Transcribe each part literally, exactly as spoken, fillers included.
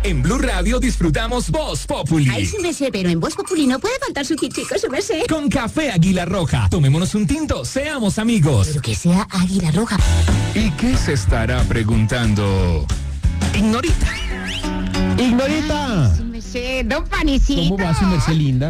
En Blue Radio disfrutamos Voz Populi. Ay, su merced, pero en Voz Populi no puede faltar su tintico, su merced. Con café Águila Roja. Tomémonos un tinto, seamos amigos. Pero que sea Águila Roja. ¿Y qué se estará preguntando? Ignorita. ¡Ignorita! Ay, su merced, don Panecito. ¿Cómo va su merced linda?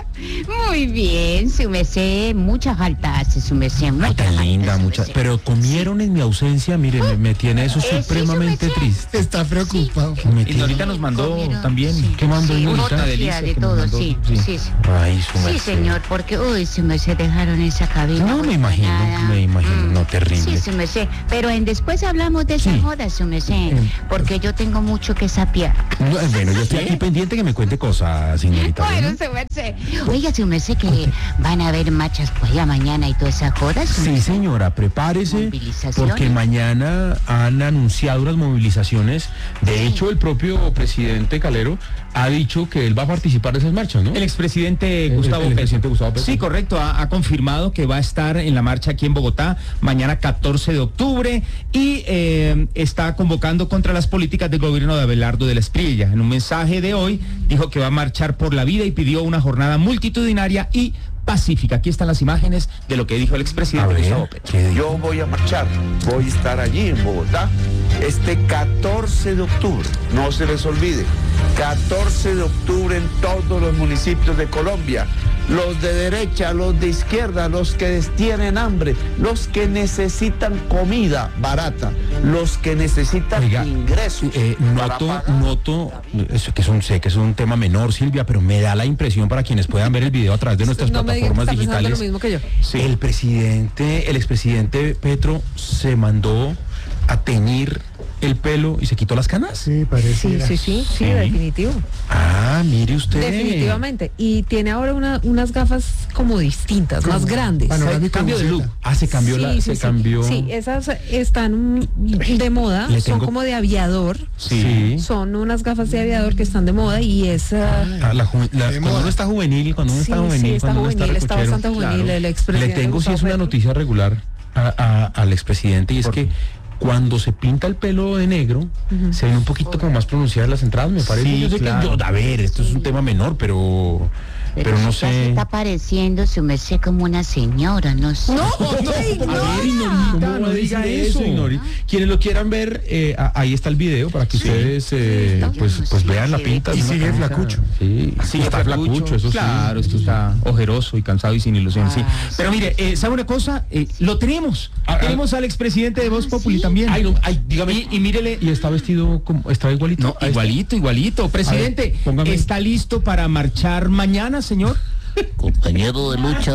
Muy bien, su merced. Mucha falta hace, su merced. Ay, tan linda, mucha. Pero comieron en mi ausencia, mire, me, me tiene eso Eh, supremamente sí, su merced. triste. Está preocupado. Me Y tiene- Norita nos mandó Comieron, también. sí. ¿Qué mandó Sí, Ignorita? una delicia de que nos todo, mandó. sí, Sí. sí, sí. Ay, su Sí, merced. señor, porque, uy, su merced dejaron esa cabina. No, me imagino, abandonada. me imagino, no, terrible. Sí, su merced, pero en después hablamos de esa Sí. joda, su merced, Eh, porque yo tengo mucho que sapear. No, eh, bueno, yo estoy aquí pendiente que me cuente cosas, señorita. Bueno, ¿no? su merced. Oiga, su merced, que van a haber marchas por allá mañana y toda esa joda, su Sí, merced. señora, prepárese, Movilizaciones. porque mañana han anunciado unas movilizaciones. De hecho, el propio presidente Calero ha dicho que él va a participar de esas marchas, ¿no? El expresidente El- Gustavo el Petro. expresidente Gustavo Petro. Sí, correcto. Ha, ha confirmado que va a estar en la marcha aquí en Bogotá mañana catorce de octubre y eh, está convocando contra las políticas del gobierno de Abelardo de la Espriella. En un mensaje de hoy dijo que va a marchar por la vida y pidió una jornada multitudinaria y pacífica. Aquí están las imágenes de lo que dijo el A expresidente ver, Gustavo Petro. ¿qué dijo? Yo voy a marchar, voy a estar allí en Bogotá este catorce de octubre, no se les olvide, catorce de octubre en todos los municipios de Colombia, los de derecha, los de izquierda, los que tienen hambre, los que necesitan comida barata, los que necesitan Oiga, ingresos. Eh, para noto, pagar. noto, eso que es un, sé que es un tema menor, Silvia, pero me da la impresión para quienes puedan ver el video a través de nuestras No me diga que plataformas está pensando digitales. lo mismo que yo. Sí. El presidente, el expresidente Petro se mandó a teñir el pelo y se quitó las canas. Sí, Sí, pareciera. sí, sí, sí, Sí. definitivo. Ah, mire usted. Definitivamente. Y tiene ahora una- unas gafas como distintas, más grandes. Panorámico Cambio de look. buceta. Ah, se cambió Sí, la, sí, se sí. cambió. Sí, esas están mm, de moda, Le son tengo- como de aviador. Sí. Son unas gafas de aviador que están de moda y esa... Ah, la ju- la- De cuando moda. uno está juvenil, cuando uno Sí, está juvenil, sí, está cuando uno juvenil, está recochero. bastante juvenil Claro. el Le expresidente tengo si es Gustavo una Petro. noticia regular a- a- al expresidente y es ¿Por que qué? cuando se pinta el pelo de negro se ven un poquito como más pronunciadas las entradas, me parece. Sí, Yo sé claro. que yo- a ver, esto es un tema menor, pero pero no ya se sé. está pareciendo, su merced, como una señora, no sé. No, A ver, Ignorita, no diga eso, Ignori. Quienes lo quieran ver, eh, a- ahí está el video para que ustedes eh, Sí, pues, sí, pues sí, vean la sí, pinta. Y de una sigue camisa. flacucho. Sí, Sí, está flacucho, eso sí. Claro, esto está ojeroso y cansado y sin ilusión, sí. Ah, Pero mire, eh, ¿sabe una cosa? Eh, lo tenemos. Ah, tenemos al expresidente de Voz ah, Populi ¿sí? también. Ay, no, ay, dígame. Y, y mírele. Y está vestido como, está igualito. No, a este. igualito, igualito. Presidente, póngame. ¿está listo para marchar mañana, señor? Compañero de lucha,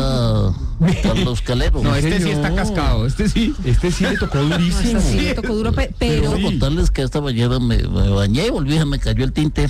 Carlos Calero. No, este sí está señor. cascado, este sí. Este sí le tocó durísimo. Esa sí le tocó duro, pe- pero... Quiero contarles que esta mañana me, me bañé y volví, me cayó el tinte.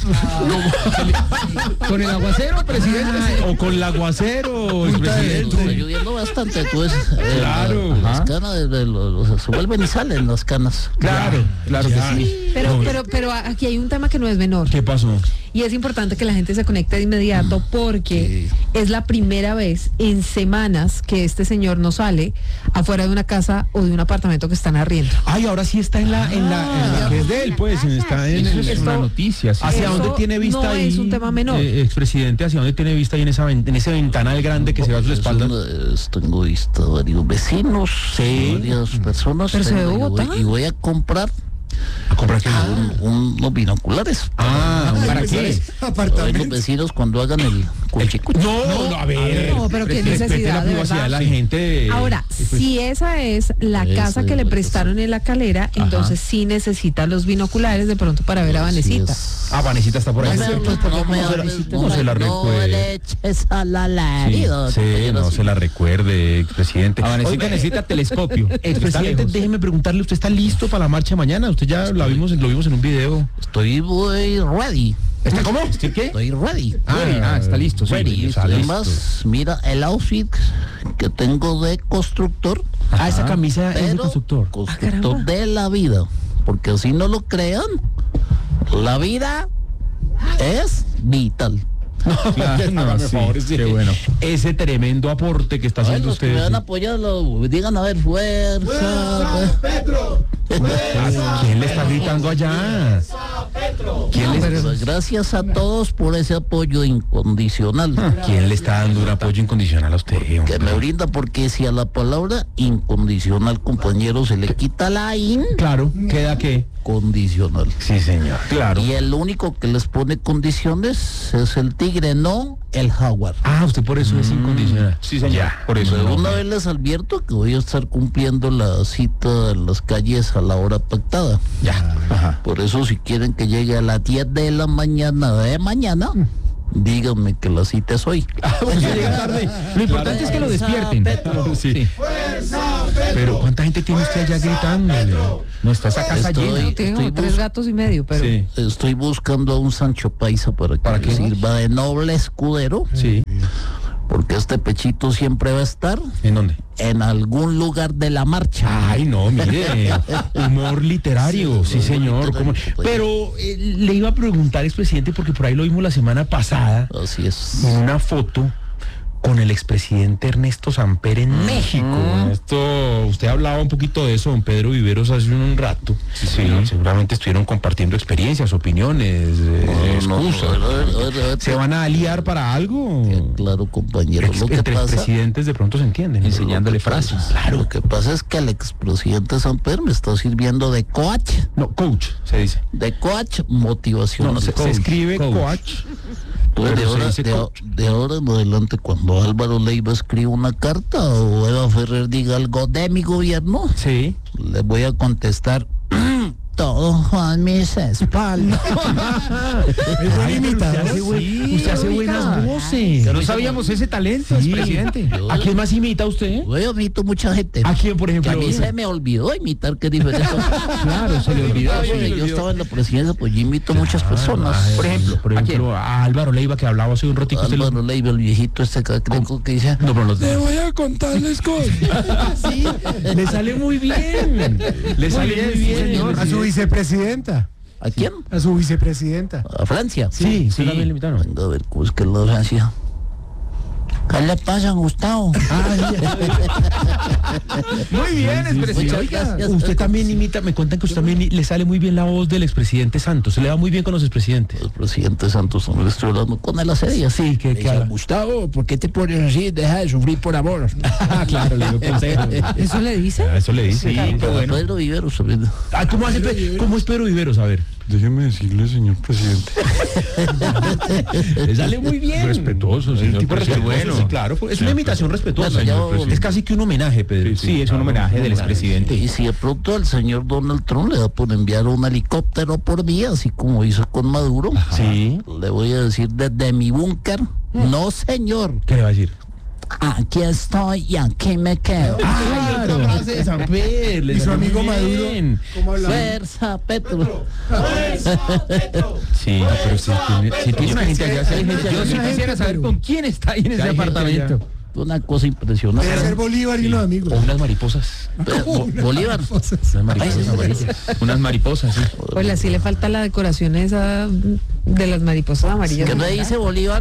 Con el aguacero, presidente. O con el aguacero, el Está presidente. lloviendo bastante, entonces eh, Claro, la- las ajá. canas de- de los- se vuelven y salen las canas. Claro, claro que Ya. sí. Pero, pero, pero aquí hay un tema que no es menor. ¿Qué pasó? Y es importante que la gente se conecte de inmediato porque es la primera vez en semanas que este señor no sale afuera de una casa o de un apartamento que están arriendo. Ay, ahora sí está en la, en la, en la que es de él, pues, está en Eso el, es una Esto- noticia, sí. ¿Hacia Eso dónde tiene vista no ahí? es un tema menor. eh, expresidente, ¿hacia dónde tiene vista ahí en esa, ven- en ese ventanal grande que se ve a su Es espalda? una- es- tengo vista varios vecinos, Sí. varias personas. Pero se ve tengo- y Bogotá. voy- y voy a comprar ¿A comprar qué? un- unos binoculares. Ah, ¿para qué? Hoy los Apartamento. vecinos cuando hagan el cuchicuchi. No, no, a ver. No, pero qué respete necesidad, la de privacidad de verdad. la gente. Ahora, Eh, pues, si esa es la Esa casa es que le la prestaron en la calera, entonces sí necesita los binoculares de pronto para ver a Así Vanesita. es. Ah, Vanesita está por ahí. No me, Sí, no, pues, no me, no se la- no no me- se la no recuerde. le eches a la Sí, herida, sí, compañero, no sí. se la recuerde, expresidente. A Vanesita Oiga, necesita telescopio. Está expresidente, lejos. déjeme preguntarle, ¿usted está listo para la marcha de mañana? Usted ya la vimos, lo vimos en un video. Estoy muy ready. ¿Está cómo? ¿Sí qué? Estoy ready. Ah, ah, está listo, sí. Ready. está Además, mira el outfit que tengo de constructor, Ah, esa camisa es de pero constructor. constructor caramba. de la vida. Porque así no lo crean, la vida es vital. Claro, no, sí, qué bueno. Ese tremendo aporte que está Ay, haciendo los que usted. me van a sí. apoyar, lo- digan a ver, fuerza. ¿A ¿Quién le está gritando allá? ¿Quién No, les- pero- Pues gracias a todos por ese apoyo incondicional ¿Quién le está dando un apoyo incondicional a usted, que hombre? me brinda, porque si a la palabra incondicional, compañero, se le quita la Claro, ¿queda qué? incondicional. Sí, señor. Claro. Y el único que les pone condiciones es el tigre, no el jaguar. Ah, usted por eso es incondicional. Sí, señor. Ya, por eso. Pero no. una vez les advierto que voy a estar cumpliendo la cita en las calles a la hora pactada. Ya. Ajá. Por eso, si quieren que llegue a las diez de la mañana de mañana, díganme que la cita es hoy. Usted llega tarde. Lo importante es que lo despierten. Sí. Pero ¿cuánta gente tiene usted allá gritando? No está esa casa Estoy- llena. No, tiene como estoy tres bus- gatos y medio, pero Sí. Estoy buscando a un Sancho Paisa para que ¿Para me qué? sirva de noble escudero, Sí. porque este pechito siempre va a estar ¿En dónde? en algún lugar de la marcha. Ay, no, mire, humor literario, sí, humor señor. literario, ¿cómo? compañero. Pero eh, le iba a preguntar, expresidente, porque por ahí lo vimos la semana pasada, Así es. una foto con el expresidente Ernesto Samper en México. Esto, usted hablaba un poquito de eso, don Pedro Viveros, hace un rato. Sí, seguramente estuvieron compartiendo experiencias, opiniones, eh, No, no, excusas. a ver, a ver, a ver, a ver, ¿Se van a aliar para algo? Claro, compañero. Ex- Lo que entre pasa, expresidentes de pronto se entienden. Enseñándole frases. claro, lo que pasa es que el expresidente Samper me está sirviendo de coach, No, coach, se dice. de coach motivacional. No, se, se coach, escribe coach. coach. Pues de, pero se ahora, dice de, coach. de ahora en adelante, cuando Álvaro Leiva escriba una carta o Eva Ferrer diga algo de mi gobierno, Sí. le voy a contestar todo a mis espaldas. Ay, pero usted hace, buen- usted hace buenas voces. No sabíamos ese talento, Sí. presidente. ¿A quién más imita usted? Yo imito mucha gente. ¿A quién, por Que ejemplo? a mí se me olvidó imitar, qué diferencia. Claro, se le olvidó. Oye, yo estaba en la presidencia, pues yo imito muchas personas. Por ejemplo, por ejemplo, a Álvaro Leiva, que hablaba hace un ratito. usted lo- Álvaro Leiva, el viejito este que creo que dice, No, pero los te voy a contarles cosas. Sí, le sale muy bien. Le sale muy bien. A su vicepresidenta. ¿A quién? A su vicepresidenta. A Francia. Sí, sí, también le invitaron. Venga, a ver, ¿cómo es que la Francia? ¿Qué le pasa, Gustavo? Muy bien, expresidente. Muchas Oiga, gracias. Usted también imita, me cuentan que usted también i- le sale muy bien la voz del expresidente Santos. Se le va muy bien con los expresidentes. El presidente Santos, hombre, estoy hablando con él hace días. Sí, que, que habla. Gustavo, ¿por qué te pones así? Deja de sufrir por amor. Ah, claro, le digo consejo. ¿eso le dice? Ah, Eso le dice. Sí, qué bueno. Pedro Viveros, hombre. Ah, ¿cómo, hace, Pe- ¿Cómo es Pedro Viveros? A ver. Déjeme decirle, señor presidente. Le sale muy bien. Respetuoso, señor Un tipo presidente. respetuoso, Bueno. sí, claro. Es una imitación respetuosa. Bueno, ya señor presidente. Es casi que un homenaje, Pedro. Sí, es un homenaje del Y expresidente. si de pronto el señor Donald Trump le da por enviar un helicóptero por mí, así como hizo con Maduro, Sí. le voy a decir desde mi búnker, no señor, ¿Qué le va a decir? aquí estoy y aquí me quedo. Claro. Samper, le Y su sale muy amigo Maduro. bien. ¿Cómo hablaba? Fuerza, Petro. Sí, pero sí tiene, sí tiene una gente allá. sí hay gente Yo allá. sí quisiera saber con quién está ahí en ese Hay gente apartamento. allá. Una cosa impresionante. Debe ser Bolívar y unos amigos. O unas mariposas. Bo- Bolívar. Unas mariposas amarillas. Unas mariposas, sí. Oiga, sí le falta la decoración esa de las mariposas amarillas. ¿Qué me dice Bolívar?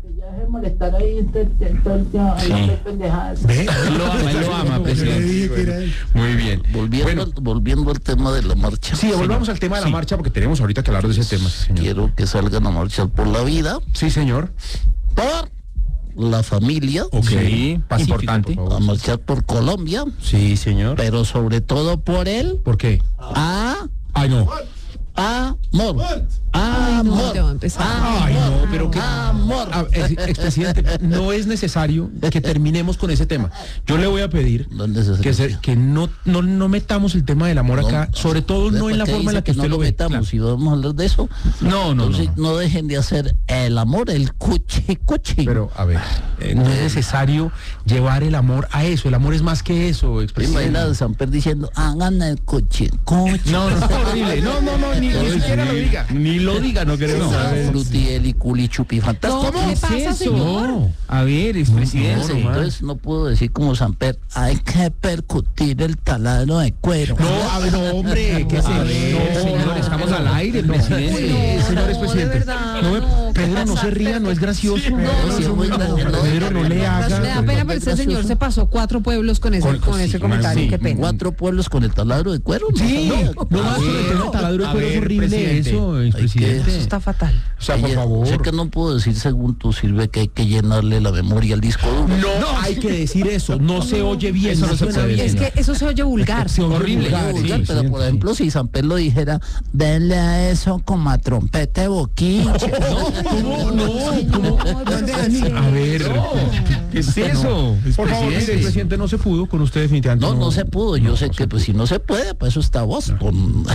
Ve. Él lo ama, él lo ama, Yo le presidente. dije que era él. Muy bien. Volviendo, Bueno, al, volviendo al tema de la marcha. sí, volvamos al tema de la marcha porque tenemos ahorita que hablar de ese tema, sí, señor. Quiero que salgan a marchar por la vida, Sí, señor. por la familia, Ok. Sí, Pacífico, importante. por a favor. marchar por Colombia, Sí, señor. pero sobre todo por él, ¿Por qué? a Ay, no. amor. Ay, no, Amor. ya va a empezar. Ay, no, pero que... Amor. Ah, ex- expresidente, no es necesario que terminemos con ese tema. Yo le voy a pedir No es necesario. que, se- que no, no, no metamos el tema del amor No, acá, sobre todo no en la ¿por qué forma en la dice que usted no lo ve. metamos? Si vamos a hablar de eso, No, no, no. entonces no dejen de hacer el amor, el cuchi cuchi. Pero, a ver, eh, no es necesario llevar el amor a eso. El amor es más que eso, expresidente. Imagina de Samper diciendo, hagan el cuchi cuchi. No, no, horrible. No, no, no, ni, ni siquiera lo diga. Ni lo diga, no queremos saber. Frutiel y culi chupi fantástico. ¿Qué le pasa, señor? No. A ver, expresidente. No, no, Entonces no puedo decir como Samper, hay que percutir el taladro de cuero. No, a ver, no, hombre, ¿qué A se ver, no, señor, no, estamos no, al aire, no, presidente. eh, No, señores no, presidente. de verdad, No me- no, ¿qué Pedro, no pasa? se ría, no es gracioso. No, sí, es muy gracioso. No, Pedro, no le haga. Me da pena, pero ese señor se pasó cuatro pueblos con ese, Con- con sí, ese comentario. sí. Qué pena. Cuatro pueblos con el taladro de cuero. No Sí, sabía. no más con el tema del taladro de a cuero, es ver, horrible presidente. eso, Hay que expresidente. eso está fatal. O sea, por Ella- favor. Sé que no puedo decir según tú, Silvia, que hay que llenarle la memoria al disco duro. No, hay que decir eso. No se oye bien. Eso no se suena puede bien. Es que eso se oye vulgar. Se oye Horrible. vulgar, Vulgar, sí, pero sí, por sí. ejemplo, si San Pedro dijera, denle a eso como a trompete boquinche. ¿Cómo? No, ¿cómo? A A ver, ¿Qué es eso? por favor, mire, el presidente no se pudo con usted definitivamente. No, no se pudo. Yo sé que pues si no se puede, pues eso está vos. Con...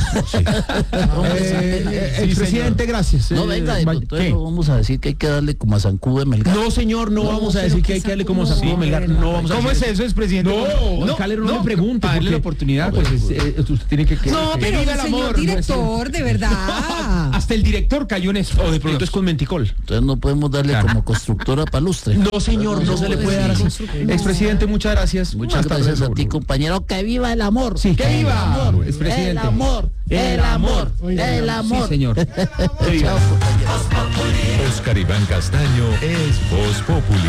Eh, el presidente, gracias. No, Eh, venga, vaya- entonces ¿qué? no vamos a decir que hay que darle como a Zancudo de Melgar. No, señor, no, No, vamos a pero decir que que hay que darle como Zancudo, Zancudo Melgar. sí, No vamos a ¿Cómo es decir eso, es presidente? No, no, Calero, no, le pregunte. Para darle la porque- oportunidad, Pues pues. eh, usted tiene que. que- No, que- pero viva el señor amor, director, de verdad. Hasta el director cayó en eso. O de pronto es con menticol. Entonces no podemos darle Claro. como constructora palustre. No, señor, no se le puede dar así. Expresidente, muchas gracias. Muchas Hasta gracias a luego. ti, compañero. ¡Que viva el amor! Sí, ¡Que que viva el viva, amor! expresidente. ¡El amor! ¡El amor! ¡El amor! Sí, señor. Chao, compañero. Oscar Iván Castaño es Voz Populi.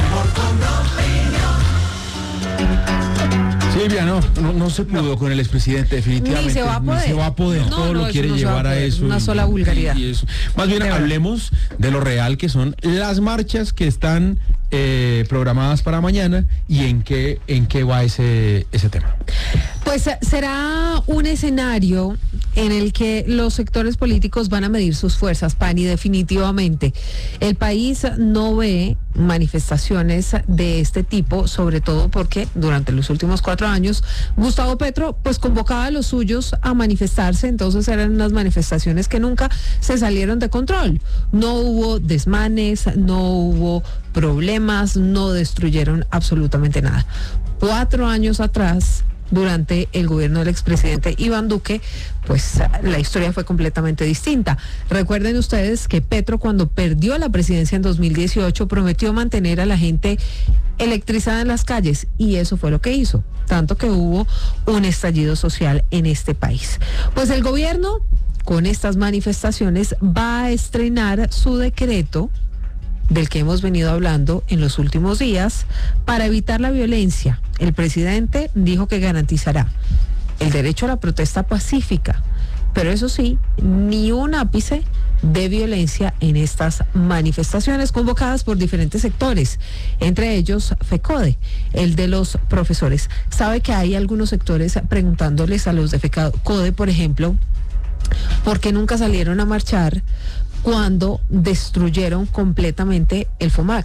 Silvia, no, no, no se pudo con el expresidente, definitivamente. Ni se va a poder. Ni se va a poder. No, Todo no, lo eso quiere no se va a llevar a poder. eso. Una y- sola vulgaridad. y eso. Más bien De verdad. hablemos de lo real que son las marchas que están eh, programadas para mañana y en qué, en qué va ese, ese tema. Pues eh, será un escenario en el que los sectores políticos van a medir sus fuerzas, Pani, definitivamente. El país no ve manifestaciones de este tipo, sobre todo porque durante los últimos cuatro años Gustavo Petro pues convocaba a los suyos a manifestarse, entonces eran unas manifestaciones que nunca se salieron de control. No hubo desmanes, no hubo problemas, no destruyeron absolutamente nada. Cuatro años atrás, durante el gobierno del expresidente Iván Duque, pues la historia fue completamente distinta. Recuerden ustedes que Petro, cuando perdió la presidencia en dos mil dieciocho, prometió mantener a la gente electrizada en las calles y eso fue lo que hizo, tanto que hubo un estallido social en este país. Pues el gobierno, con estas manifestaciones, va a estrenar su decreto del que hemos venido hablando en los últimos días para evitar la violencia. El presidente dijo que garantizará el derecho a la protesta pacífica, pero eso sí, ni un ápice de violencia en estas manifestaciones convocadas por diferentes sectores, entre ellos FECODE, el de los profesores. Sabe que hay algunos sectores preguntándoles a los de FECODE, por ejemplo, ¿por qué nunca salieron a marchar cuando destruyeron completamente el FOMAC?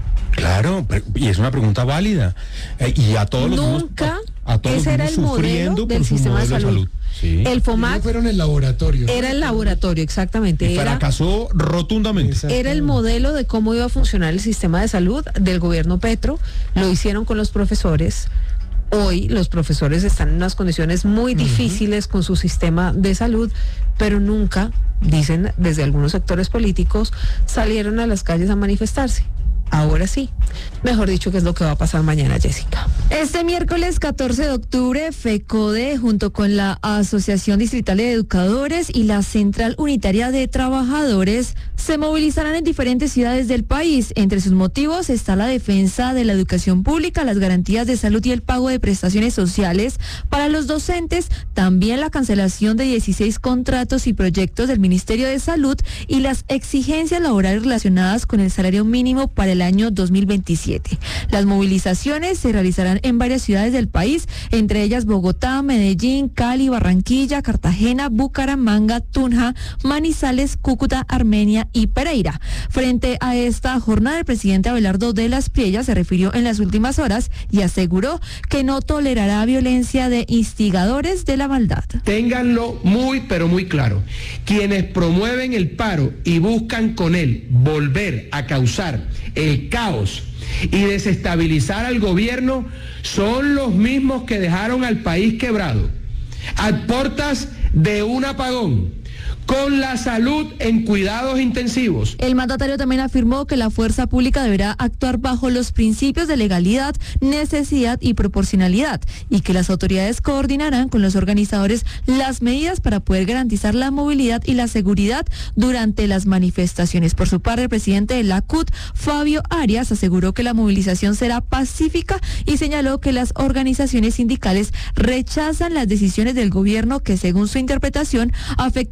Claro, pero- y es una pregunta válida. Eh, y a todos los Nunca, a todos ese era los el modelo sufriendo del por su sistema de modelo salud. Sí. El FOMAC fueron el laboratorio. era el laboratorio, exactamente. Y Era, fracasó rotundamente. era el modelo de cómo iba a funcionar el sistema de salud del gobierno Petro. Lo hicieron con los profesores. Hoy los profesores están en unas condiciones muy difíciles con su sistema de salud, pero nunca, dicen desde algunos sectores políticos, salieron a las calles a manifestarse. Ahora sí. Mejor dicho, ¿qué es lo que va a pasar mañana, Jessica? Este miércoles catorce de octubre, FECODE, junto con la Asociación Distrital de Educadores y la Central Unitaria de Trabajadores, se movilizarán en diferentes ciudades del país. Entre sus motivos está la defensa de la educación pública, las garantías de salud y el pago de prestaciones sociales para los docentes, también la cancelación de dieciséis contratos y proyectos del Ministerio de Salud y las exigencias laborales relacionadas con el salario mínimo para el año dos mil veintisiete. Las movilizaciones se realizarán en varias ciudades del país, entre ellas Bogotá, Medellín, Cali, Barranquilla, Cartagena, Bucaramanga, Tunja, Manizales, Cúcuta, Armenia y Pereira. Frente a esta jornada, el presidente Abelardo de las Priellas se refirió en las últimas horas y aseguró que no tolerará violencia de instigadores de la maldad. Ténganlo muy, pero muy claro. Quienes promueven el paro y buscan con él volver a causar el caos y desestabilizar al gobierno son los mismos que dejaron al país quebrado, a puertas de un apagón, con la salud en cuidados intensivos. El mandatario también afirmó que la fuerza pública deberá actuar bajo los principios de legalidad, necesidad y proporcionalidad y que las autoridades coordinarán con los organizadores las medidas para poder garantizar la movilidad y la seguridad durante las manifestaciones. Por su parte, el presidente de la C U T, Fabio Arias, aseguró que la movilización será pacífica y señaló que las organizaciones sindicales rechazan las decisiones del gobierno que, según su interpretación, afectarían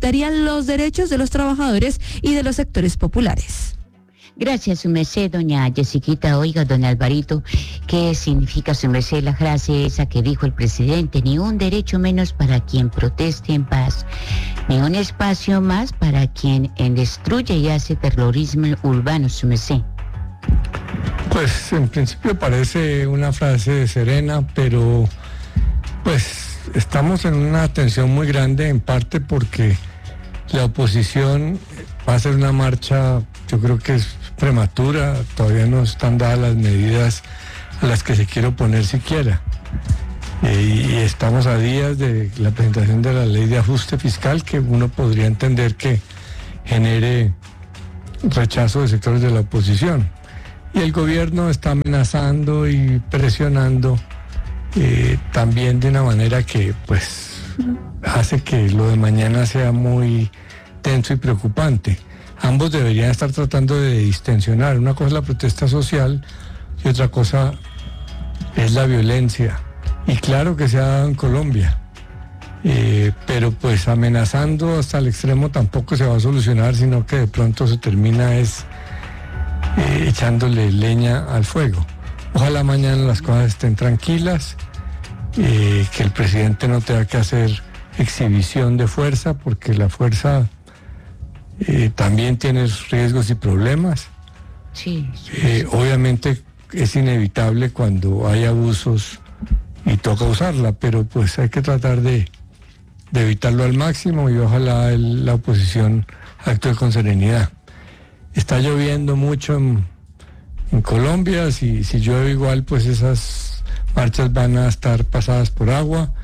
los derechos de los trabajadores y de los sectores populares. Gracias, su merced, doña Jessiquita. Oiga, don Alvarito, ¿qué significa, su merced, la frase esa que dijo el presidente? Ni un derecho menos para quien proteste en paz, ni un espacio más para quien destruye y hace terrorismo urbano, su merced. Pues en principio parece una frase serena, pero pues estamos en una tensión muy grande, en parte porque la oposición va a hacer una marcha, yo creo que es prematura, todavía no están dadas las medidas a las que se quiere oponer siquiera. Eh, y estamos a días de la presentación de la ley de ajuste fiscal, que uno podría entender que genere rechazo de sectores de la oposición. Y el gobierno está amenazando y presionando eh, también de una manera que pues hace que lo de mañana sea muy tenso y preocupante. Ambos deberían estar tratando de distensionar. Una cosa es la protesta social y otra cosa es la violencia. Y claro que se ha dado en Colombia, eh, pero pues amenazando hasta el extremo tampoco se va a solucionar, sino que de pronto se termina es eh, echándole leña al fuego. Ojalá mañana las cosas estén tranquilas, eh, que el presidente no tenga que hacer exhibición de fuerza, porque la fuerza eh, también tiene riesgos y problemas. Sí, sí, Eh, sí. obviamente es inevitable cuando hay abusos y toca usarla, pero pues hay que tratar de, de evitarlo al máximo y ojalá el- la oposición actúe con serenidad. Está lloviendo mucho en, en Colombia, si, si llueve igual pues esas marchas van a estar pasadas por agua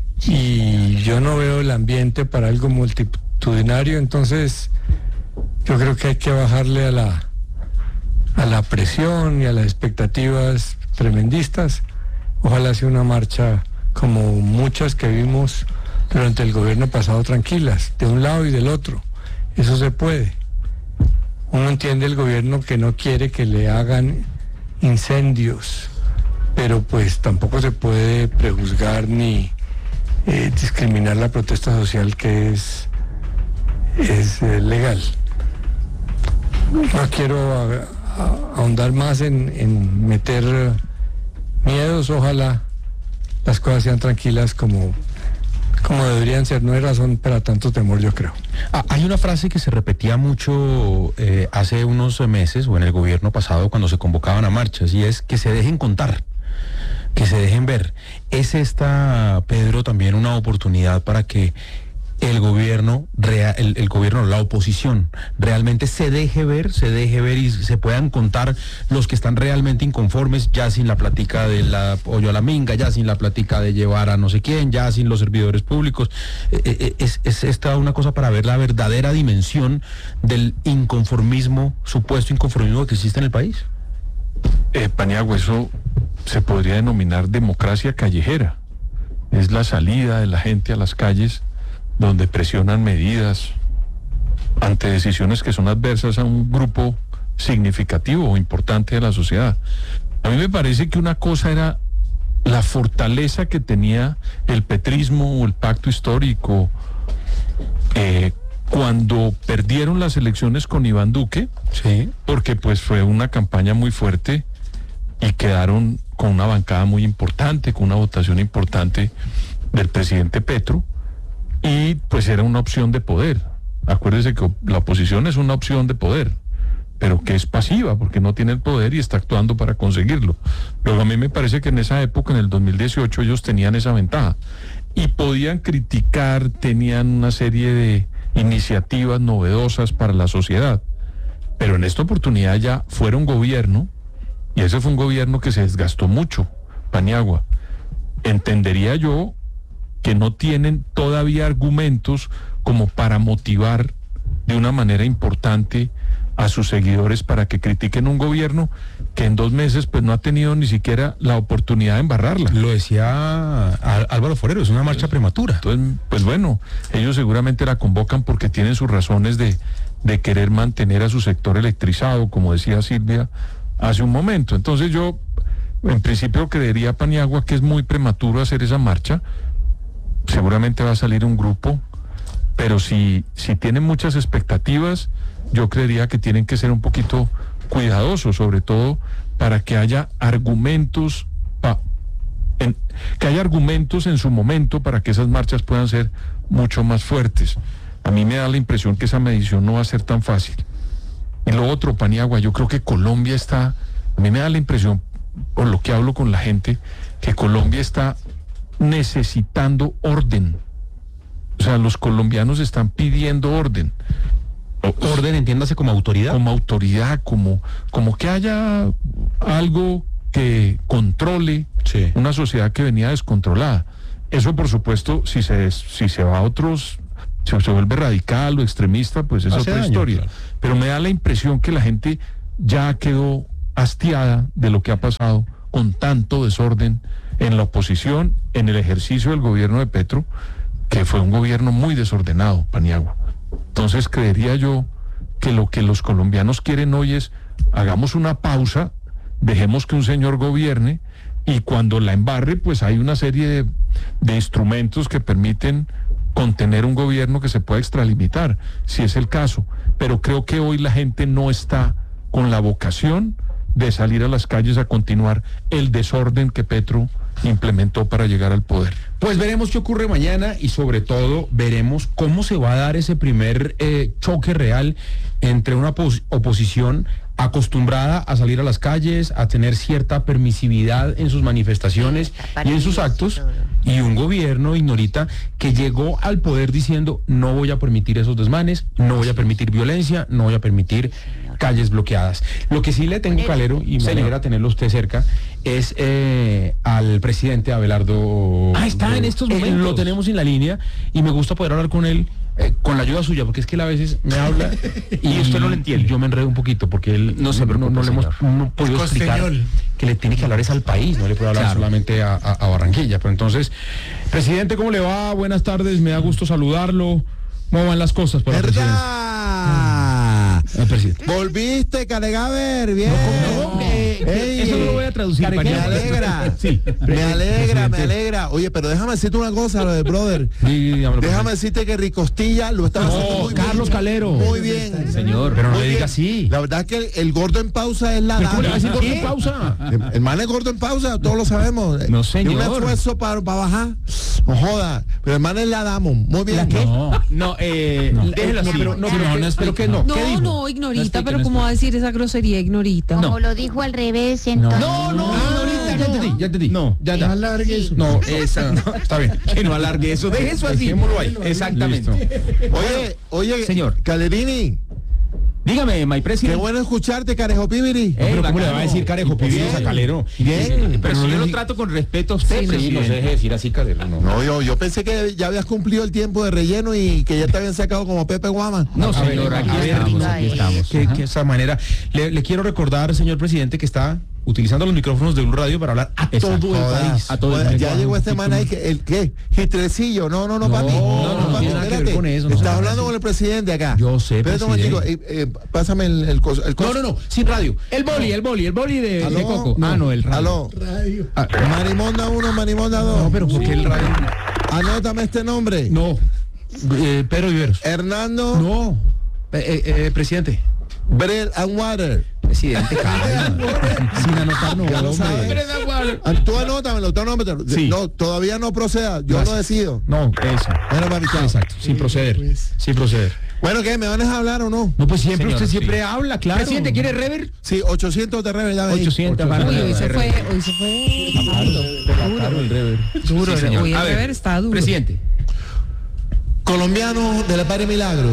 y yo no veo el ambiente para algo multitudinario, entonces yo creo que hay que bajarle a la a la presión y a las expectativas tremendistas. Ojalá sea una marcha como muchas que vimos durante el gobierno pasado, tranquilas, de un lado y del otro. Eso se puede. Uno entiende el gobierno que no quiere que le hagan incendios, pero pues tampoco se puede prejuzgar ni eh, discriminar la protesta social, que es, es eh, legal. No quiero a- a- ahondar más en, en meter eh, miedos. Ojalá las cosas sean tranquilas como, como deberían ser. No hay razón para tanto temor, yo creo. Ah, hay una frase que se repetía mucho eh, hace unos meses o en el gobierno pasado cuando se convocaban a marchas, y es que se dejen contar, que se dejen ver. ¿Es esta, Pedro, también una oportunidad para que el gobierno, rea- el, el gobierno, la oposición, realmente se deje ver, se deje ver y se puedan contar los que están realmente inconformes, ya sin la plática del apoyo a la minga, ya sin la plática de llevar a no sé quién, ya sin los servidores públicos? Eh, eh, es, es esta una cosa para ver la verdadera dimensión del inconformismo, supuesto inconformismo que existe en el país. Eh, Paniagua, eso se podría denominar democracia callejera. Es la salida de la gente a las calles donde presionan medidas ante decisiones que son adversas a un grupo significativo o importante de la sociedad. A mí me parece que una cosa era la fortaleza que tenía el petrismo o el pacto histórico eh, cuando perdieron las elecciones con Iván Duque, Sí. porque pues fue una campaña muy fuerte y quedaron con una bancada muy importante, con una votación importante del presidente Petro, y pues era una opción de poder. Acuérdese que la oposición es una opción de poder, pero que es pasiva porque no tiene el poder y está actuando para conseguirlo. Luego a mí me parece que en esa época, en el dos mil dieciocho, ellos tenían esa ventaja y podían criticar, tenían una serie de iniciativas novedosas para la sociedad, pero en esta oportunidad ya fueron gobierno, y ese fue un gobierno que se desgastó mucho. Paniagua, entendería yo que no tienen todavía argumentos como para motivar de una manera importante a sus seguidores para que critiquen un gobierno que en dos meses pues no ha tenido ni siquiera la oportunidad de embarrarla. Lo decía Á- Álvaro Forero, es una marcha prematura. Entonces, pues bueno, ellos seguramente la convocan porque tienen sus razones de, de querer mantener a su sector electrizado, como decía Silvia hace un momento. Entonces yo, en principio, creería, Paniagua, que es muy prematuro hacer esa marcha. Seguramente va a salir un grupo pero si, si tienen muchas expectativas, yo creería que tienen que ser un poquito cuidadosos, sobre todo para que haya argumentos, pa, en, que haya argumentos en su momento para que esas marchas puedan ser mucho más fuertes. A mí me da la impresión que esa medición no va a ser tan fácil. Y lo otro, Paniagua, yo creo que Colombia está, a mí me da la impresión, por lo que hablo con la gente, que Colombia está necesitando orden. O sea, los colombianos están pidiendo orden. Orden, entiéndase como autoridad. Como autoridad, como, como que haya algo que controle sí. una sociedad que venía descontrolada. Eso, por supuesto, si se, si se va a otros, si se vuelve radical o extremista, pues es Hace otra daño, historia. Claro. Pero me da la impresión que la gente ya quedó hastiada de lo que ha pasado con tanto desorden en la oposición, en el ejercicio del gobierno de Petro, que fue un gobierno muy desordenado, Paniagua. Entonces creería yo que lo que los colombianos quieren hoy es hagamos una pausa, dejemos que un señor gobierne y cuando la embarre pues hay una serie de, de instrumentos que permiten contener un gobierno que se pueda extralimitar, si es el caso. Pero creo que hoy la gente no está con la vocación de salir a las calles a continuar el desorden que Petro implementó para llegar al poder. Pues veremos qué ocurre mañana y sobre todo veremos cómo se va a dar ese primer eh, choque real entre una opos- oposición acostumbrada a salir a las calles, a tener cierta permisividad en sus manifestaciones y en sus actos, y un gobierno, Ignorita, que llegó al poder diciendo no voy a permitir esos desmanes, no voy a permitir violencia, no voy a permitir calles bloqueadas. Lo que sí le tengo calero, y me alegra tenerlo usted cerca, es eh, al presidente Abelardo. Ah, está en estos momentos. Eh, lo tenemos en la línea y me gusta poder hablar con él. Eh, con la ayuda suya, porque es que él a veces me habla y, y usted no lo entiende. Yo me enredo un poquito porque él no, se no, no le hemos no podido explicar que le tiene que hablar es al país, no le puede hablar claro. solamente a, a, a Barranquilla. Pero entonces, presidente, ¿cómo le va? Buenas tardes, me da gusto saludarlo. ¿Cómo van las cosas para ¿verdad? El presidente? Volviste, Caregaber, bien. No, no, eh, Ey, eso no lo voy a traducir. Me alegra, sí, me alegra, me alegra. Oye, pero déjame decirte una cosa, lo de brother. Sí, dígamelo, déjame decirte que Ricostilla lo está haciendo no, muy Carlos bien. Calero. Muy bien. Señor, pero no le diga así. La verdad que el, el gordo en pausa es la ¿Pero cómo le va a decir gordo ¿Qué? en pausa? El, el man es gordo en pausa, todos lo sabemos. No, señor. Y un esfuerzo para, para bajar. No joda. Pero el man es la damos. Muy bien. ¿La qué? No, no, eh, no, déjelo así. Pero no, pero no, no, pero que no. No, ¿Qué dijo? no, Ignorita, No pero ¿cómo va a decir esa grosería, Ignorita? Como No. lo dijo al revés, entonces. No, no, Ignorita, ya entendí, ya entendí. No, ya, ya. alargue eso. No, esa, no, está bien. Que no alargue eso, deje eso así. Dejémoslo ahí. Exactamente. Listo. Oye, oye, señor Calerini. Dígame, my president. Qué bueno escucharte, Carejo Pibiri. No, pero ¿cómo le va a decir Carejo Pibiri a Calero? Bien. Pero si yo lo trato con respeto a usted, Sí, presidente. no se deje decir así, Calero. No, No, yo, yo pensé que ya habías cumplido el tiempo de relleno y que ya te habían sacado como Pepe Guama. No, A ver, señor, aquí a ver, estamos, no, aquí estamos. Que, que esa manera. Le, le quiero recordar, señor presidente, que está utilizando los micrófonos de un radio para hablar a Exacto. todo el Jodas. país. A todo el Jodas, país. ya llegó este man ahí, que, ¿el qué? Gistrecillo. No, no, no, No, papi. no, no, no tiene nada que ver con eso, no Estás se hablando hace. con el presidente acá. Yo sé, Espérate un presidente. momentico, eh, eh, pásame el, el coso. El coso. No, no, no, sin radio. El boli, el boli, el boli de, ¿Aló? de Coco. No. Ah, no, el radio. Aló. Ah, Marimonda uno, Marimonda dos. no, pero ¿por qué el radio? Anótame este nombre. No. Eh, Pedro Viveros. Hernando No. Eh, eh, eh, presidente. Bread and Water. Presidente, calma. Sin anotar, no, Ya lo sabes. hombre. Ah, Tú anótamelo, tú anótamelo. Sí. No, todavía no proceda. Yo Gracias. lo decido. No, eso. Bueno, papi, chao. Exacto, sin proceder. Sin proceder. Bueno, ¿qué? ¿Me van a hablar o no? No, pues siempre, Señor, usted siempre sí. habla, claro. Presidente, ¿quiere rever? Sí, ochocientos de rever, ya ven. ochocientos, Uy, para hoy se rever. fue, hoy se fue. Claro, el rever. Duro, Sí, señor. hoy el A ver, rever está duro. Presidente. Colombianos de la Padre Milagro.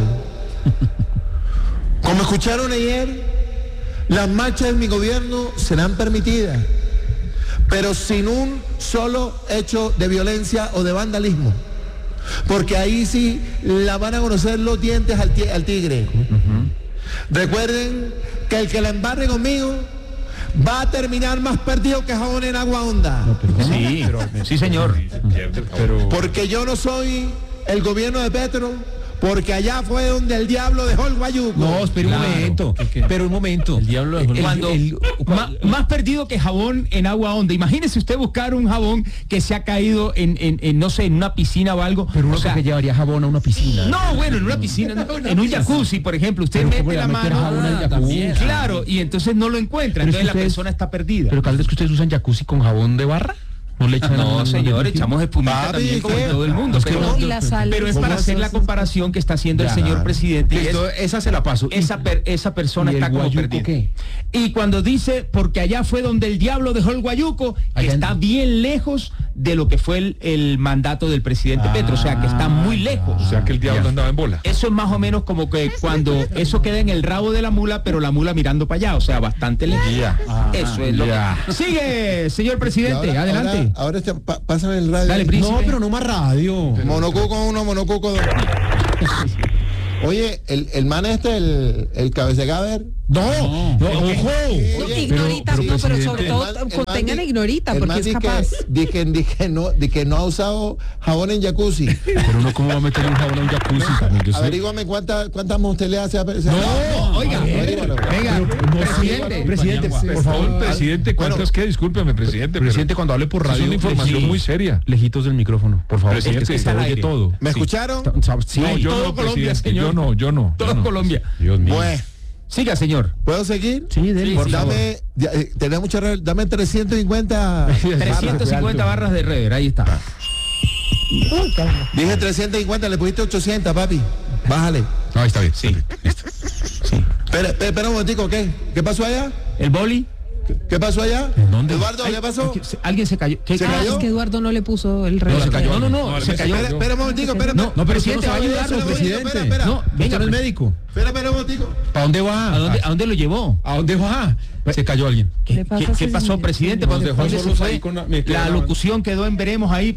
Como escucharon ayer, las marchas de mi gobierno serán permitidas, pero sin un solo hecho de violencia o de vandalismo. Porque ahí sí la van a conocer los dientes al, ti- al tigre. Uh-huh. Recuerden que el que la embarre conmigo va a terminar más perdido que jabón en agua honda. No, pero, Sí, pero, sí, señor. pero, Porque yo no soy el gobierno de Petro, porque allá fue donde el diablo dejó el guayuco. No, espera un Claro. momento, ¿Qué, qué? pero un momento. El diablo dejó el Cuando, el- ma- más perdido que jabón en agua honda. Imagínese usted buscar un jabón que se ha caído en, en, en, no sé, en una piscina o algo. Pero uno o sea, que llevaría jabón a una piscina. no, bueno, en una piscina, no, en un jacuzzi, por ejemplo, usted Pero ¿cómo mete le la va a meter mano, jabón al ah, jacuzzi? también, claro, y entonces no lo encuentra, Pero es entonces que la ustedes- persona está perdida. Pero cada vez que ustedes usan jacuzzi con jabón de barra, no le echan No, un- señor, un- echamos espumita Papi, también como ¿qué? en todo el mundo. Es que Pero, no- Y la sal. pero es ¿Cómo para hacer haces la eso? comparación que está haciendo el Ya. señor presidente. y Listo, es- esa se la paso. esa, per- esa persona ¿Y el está como guayuco perdida. qué? Y cuando dice, porque allá fue donde el diablo dejó el guayuco, que Allá en- está bien lejos de lo que fue el, el mandato del presidente Ah, Petro, o sea, que está muy lejos. O sea que el diablo Ya. andaba en bola. Eso es más o menos como que cuando eso queda en el rabo de la mula, pero la mula mirando para allá, o sea, bastante lejos. Ya. Eso es lo Ya. que... Sigue, señor Y presidente, ahora- adelante. Ahora, ahora este, pa- pásame el radio. Dale, príncipe. No, pero no más radio. Monocuco uno, monocuco dos. Oye, el, el man este, el, el cabecegaver. No, no, ojo. Oye, Ignorita, pero, no, pero presidente, sobre el todo man- el man contengan di- ignorita, el porque man es di que- capaz. di que, di que no, di que no ha usado jabón en jacuzzi. Pero uno cómo va a meter un jabón en un jacuzzi también. Yo sé. Averígame cuántas cuántas montes le hace a ese- No, oiga, Averígualo. venga, presidente. Presidente, por favor, Presidente, ¿cuántas qué? Discúlpeme, presidente. Presidente, cuando hable por Eso es radio, una información leji- muy seria. Lejitos del micrófono, por favor. Presidente, Es que está se al oye aire. todo. ¿Me Sí. escucharon? Sí, No, yo todo no, Colombia, presidente, señor. yo no, yo no. yo Todo no. Colombia. Dios mío. Bueno, Siga, señor. ¿puedo seguir? Sí, dele, por favor. Dame, ya, eh, tenés mucha re- dame trescientos cincuenta. trescientas cincuenta barras de rever, ahí está. Dije trescientos cincuenta, le pusiste ochocientos, papi. Bájale. No, ahí está bien. Sí. Espera, espera, espera un momentico, ¿qué? ¿Qué pasó allá? El boli. ¿Qué, qué pasó allá? ¿En dónde? Eduardo, Ay, ¿qué pasó? ay, se- Alguien se cayó. ¿Qué ¿Se Ah, cayó? es que Eduardo no le puso el reloj. No, se cayó. No, no, no, No, se el cayó. Espera, espera un momentico, espera. No, espera. no, presidente, va a Espera, ayudarlo, espera, presidente. espera, espera. No, ¿Usted venga, no es pre- médico? Espera, espera un momentico. ¿Para dónde va? ¿A dónde, ¿A dónde lo llevó? ¿A dónde va? Se cayó alguien. ¿Qué, le pasa qué- a qué ese pasó, señor? presidente? Nos ¿Dónde- dejó dónde se solos fue? ahí con la- me quedé La grabando. locución quedó en veremos ahí.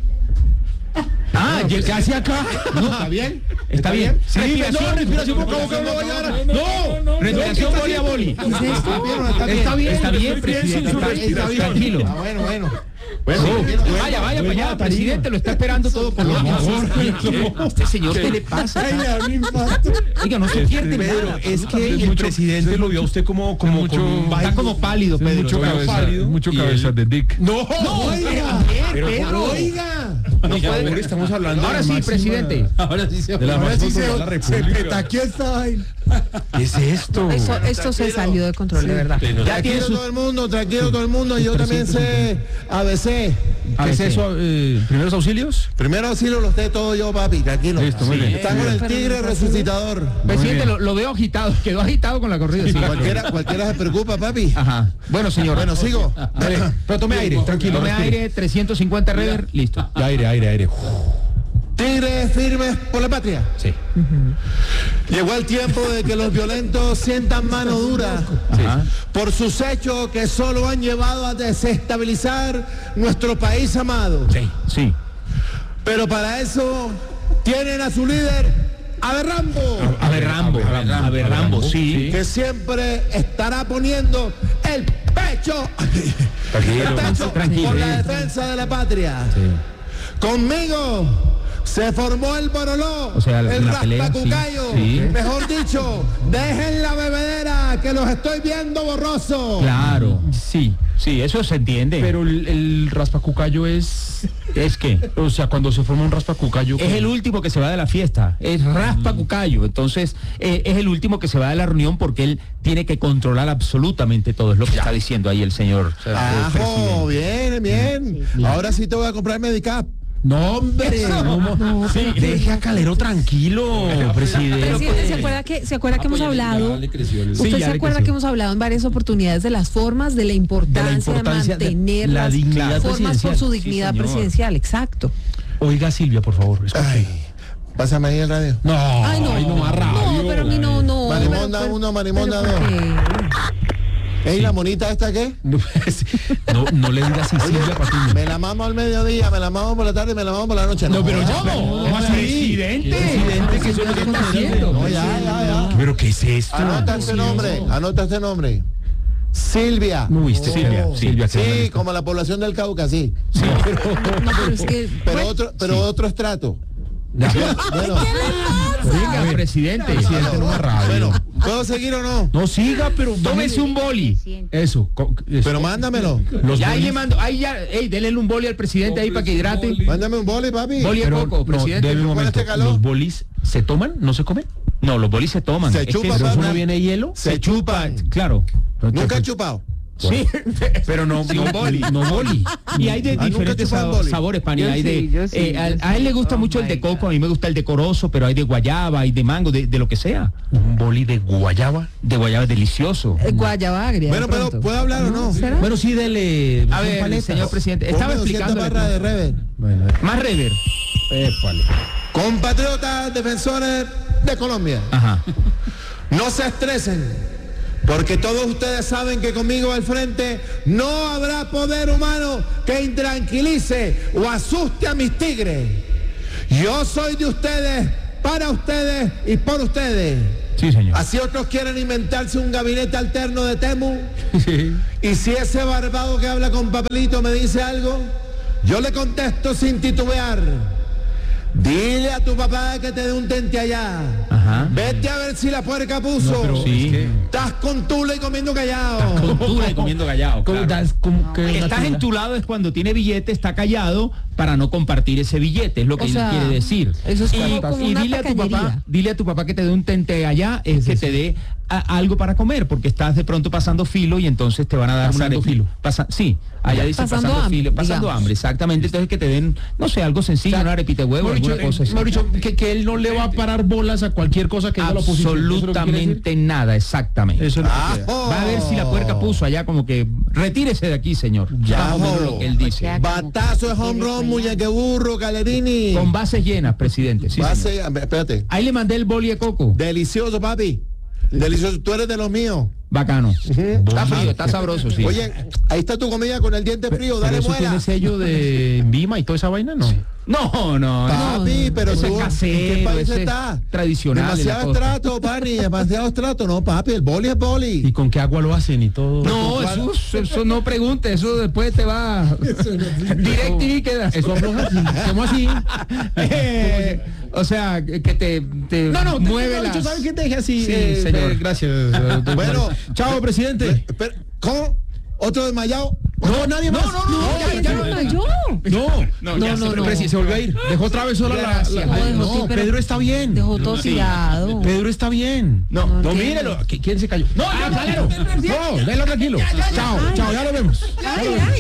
Ah, ¿y ¿qué hace acá? No, ¿Está bien? ¿Está bien? Sí, Respiración. no, respiración boca a boca, no vaya ahora. No, Respiración boli a boli. Está bien, está bien. Está bien, está bien, bien presidente. sin su Está bien, respiración. tranquilo. Ah, bueno, bueno. Bueno, vaya, vaya para allá, presidente, lo está esperando todo Colombia. Este señor, ¿qué le pasa? Oiga, no se pierde Pedro, nada. es que Es el mucho- presidente es lo vio a usted como, como mucho- con un Está baile. como pálido, Pedro. Mucho Está cabeza, pálido, mucho y cabeza él- de Dick. No, Oiga, pero Pedro. oiga. No Oiga, puede- ahora estamos hablando Ahora de la sí, máxima- presidente. Ahora sí se De la ahora más sí se, popular de la República. Aquí está. ¿Qué es esto? Eso, esto se salió de control, de verdad. Ya tiene Tranquilo su... todo el mundo, tranquilo todo el mundo. Yo también sé A B C. ¿Qué es eso? Eh, ¿Primeros auxilios? Primero auxilio los sé todo yo, papi, tranquilo. Listo, muy bien. Está con el tigre resucitador. Presidente, lo, lo veo agitado, quedó agitado con la corrida. sí. Cualquiera, cualquiera se preocupa, papi. Ajá. Bueno, señor. Bueno, sigo. Dale, pero tome aire, tranquilo. Tome respire. aire, trescientos cincuenta rever, listo. Aire, aire, aire. Tigres firmes por la patria. Sí. Llegó el tiempo de que los violentos sientan mano dura Ajá. por sus hechos que solo han llevado a desestabilizar nuestro país amado. Sí. Sí. Pero para eso tienen a su líder, Aberrambo, A ver, Rambo. A ver, Rambo, sí. que siempre estará poniendo el pecho, el pecho tranquilo. por la defensa de la patria. Conmigo se formó el Boroló, O sea, el la pelea, Raspacucayo. sí, sí. Mejor dicho, dejen la bebedera que los estoy viendo borroso. Claro. Sí, sí, eso se entiende. Pero el, el raspacucayo es... es que O sea, cuando se forma un raspacucayo... es el último que se va de la fiesta. Es Raspa Cucayo. Entonces, eh, es el último que se va de la reunión porque él tiene que controlar absolutamente todo. Es lo que está diciendo ahí el señor. eh, Ajo, presidente. bien, bien. Ahora sí te voy a comprar Medicap. No, hombre, no, sí, deje a Calero tranquilo, presidente. Presidente, ¿se acuerda que, ¿se acuerda que hemos hablado? Ya le creció el- ¿Usted Sí, se ya le acuerda creció. que hemos hablado en varias oportunidades de las formas, de la importancia de, importancia de mantener la las dignidad formas por presidencial? su Sí, dignidad señor. presidencial? Exacto. Oiga, Silvia, por favor, escuche. Ay, pásame ahí el radio. No, Ay, no, ay, no más radio. no, pero a mí no, no. Marimonda pero- uno, Marimonda pero dos. ¿por qué? ¿Ey, la monita esta qué? No, pues, no, no le digas así, Silvia Patiño. Me la mamo al mediodía, me la mamo por la tarde y me la mamo por la noche. No, pero ya no. no. ¿Cómo así? Presidente. Presidente, que eso es lo que está haciendo. No, ya, ya, ya. ¿Pero qué es esto? Anota este nombre, anota este nombre. Silvia. No viste, Silvia. Silvia, Sí, qué como la población del Cauca, sí. No, pero es que. Pero bueno, otro, pero otro estrato. Ya. Bueno, Siga, presidente. Presidente, no me radio. Bueno, ¿puedo seguir o no? No siga, pero Tómese un boli. Eso. co- eso. Pero mándamelo. Los Ya ahí bolis- le mando, ahí ya, ey, dele un boli al presidente ahí para que hidrate. Mándame un boli, papi. Boli de pero, coco, no, presidente. debe un ¿con momento. este calor? ¿Los bolis se toman? ¿No se comen? No, los bolis se toman. Se Es que chupa, eso- papi. ¿Uno viene hielo? Se chupan. Claro. Nunca he chupado. Sí, Pero no, no boli. No boli. Y hay de Ah, nunca diferentes chupan sab- boli. sabores, Pani. Yo Hay de, sí, yo sí, eh, yo a, sí. a él le gusta Oh mucho el my de coco, God. a mí me gusta el de corozo, pero hay de guayaba, hay de mango, de, de lo que sea. Un boli de guayaba. De guayaba es delicioso. Eh, Guayaba agria. Bueno, de pero pronto. ¿puedo hablar o no? ¿Será? Bueno, sí, dele. A son ver, paletas. señor presidente, estaba Ponme doscientas explicando. barras de rever. Bueno, Más rever. épale. Compatriotas defensores de Colombia, Ajá. no se estresen, porque todos ustedes saben que conmigo al frente no habrá poder humano que intranquilice o asuste a mis tigres. Yo soy de ustedes, para ustedes y por ustedes. Sí, señor. Así otros quieren inventarse un gabinete alterno de Temu. Y si ese barbado que habla con papelito me dice algo, yo le contesto sin titubear. Dile a tu papá que te dé un tente allá. Ajá. Vete a ver si la puerca puso. No, pero Sí. es que- Estás con tula y comiendo callado. Con tula y comiendo callado. ¿Cómo claro. das- cómo que una Estás tula? entulado es cuando tiene billete, está callado para no compartir ese billete, es lo que O él sea, quiere decir. eso es y, como- como y una dile a tu papá, tacañería. dile a tu papá que te dé un tente allá, es que te dé a- algo para comer, porque estás de pronto pasando filo y entonces te van a dar Pasando una arepa- filo. Pasa, sí, allá dice Pasando pasando, hambre, filo, pasando digamos. hambre, exactamente. Entonces que te den, no sé, algo sencillo, una arepita de huevo, Mauricio, alguna cosa así. Mauricio, que, que él no le va a parar bolas a cualquier cosa que diga la oposición. ¿Eso es lo que quiere Absolutamente nada, exactamente. decir? Eso es lo que quiere. Ajo. Va a ver si la puerca puso allá como que retírese de aquí, señor. Ya más o menos lo que él dice. sea, Batazo de home run, muñeque burro, Calerini. Con bases llenas, presidente. Sí, Base- señor. espérate. Ahí le mandé el boli de coco. Delicioso, papi. Delicioso. Tú eres de los míos. Bacano. Está frío, está sabroso, sí. Oye, ahí está tu comida con el diente frío. Dale Pero eso muela. tiene sello de Vima y toda esa vaina, ¿no? no, no, no. Papi, pero Ese tú, es casero, ¿en qué país ese es está? tradicional en la Demasiado costa. estrato, pani, demasiado estrato. No, papi, el boli es boli. ¿Y con qué agua lo hacen y todo? No, eso, eso no pregunte, eso después te va directo y quedas. Eso afloja así. ¿Cómo así? Eh, o sea, que te, te No, no, mueve mueve las... ¿sabes qué te dije así? Sí, Eh, señor. eh, gracias. doctor. Bueno, chao, presidente. Pero, ¿cómo? ¿Otro desmayado? No, nadie más. No, no, no, ya, ya, ¿Se desmayó? No, No, no, ya no, se no, fue. se volvió a ir. Dejó otra vez sola la- la, Gracias. la- No, dejó, No, sí, pero- Pedro está bien. Dejó todo Sí. tirado. Pedro está bien. No, No No, entiendo. mírelo. ¿Qui- ¿Quién se cayó? No, ya, Calero. No, déjalo tranquilo. Chao, chao, ya lo vemos. Ya lo vemos.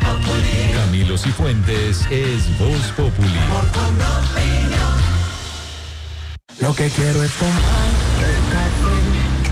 Camilo Cifuentes es Voz Populi. Lo que quiero es tomar el café